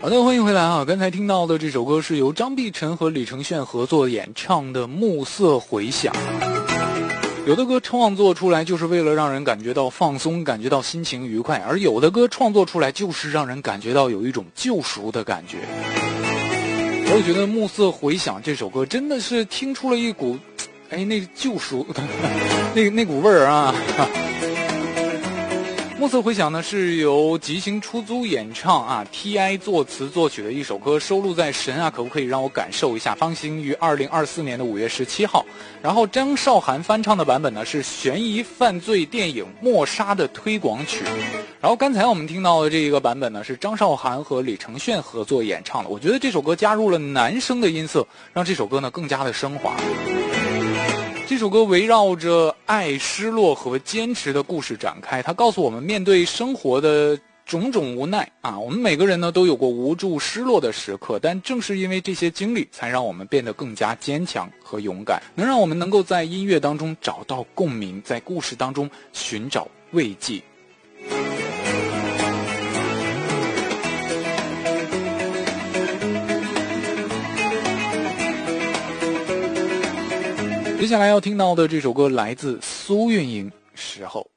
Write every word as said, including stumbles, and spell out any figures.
好的，欢迎回来啊！刚才听到的这首歌是由张碧晨和李承铉合作演唱的《暮色回响》。有的歌创作出来就是为了让人感觉到放松，感觉到心情愉快，而有的歌创作出来就是让人感觉到有一种救赎的感觉。我觉得《暮色回响》这首歌真的是听出了一股，哎，那个救赎的那那股味儿啊！暮色回响呢是由即兴出租演唱啊 ，T I 作词作曲的一首歌，收录在《神啊可不可以让我感受一下》发行于二零二四年的五月十七号。然后张韶涵翻唱的版本呢是悬疑犯罪电影《默杀》的推广曲。然后刚才我们听到的这一个版本呢是张韶涵和李承铉合作演唱的。我觉得这首歌加入了男声的音色，让这首歌呢更加的升华。这首歌围绕着爱、失落和坚持的故事展开，它告诉我们面对生活的种种无奈啊，我们每个人呢都有过无助、失落的时刻，但正是因为这些经历，才让我们变得更加坚强和勇敢，能让我们能够在音乐当中找到共鸣，在故事当中寻找慰藉。接下来要听到的这首歌来自苏运莹，《时候》。